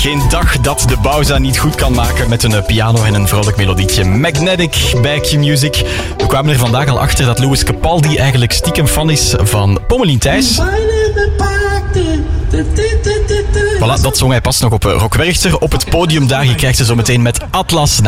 Geen dag dat de Bauza niet goed kan maken met een piano en een vrolijk melodietje. Magnetic bij Q-Music. We kwamen er vandaag al achter dat Lewis Capaldi eigenlijk stiekem fan is van Pommelien Thijs. Voilà, dat zong hij pas nog op Rock Werchter. Op het podium daar, je krijgt ze zo meteen met Atlas.